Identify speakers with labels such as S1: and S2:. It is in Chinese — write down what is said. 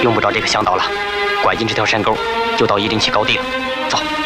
S1: 用不着这个向导了，拐进这条山沟，就到107高地了。走。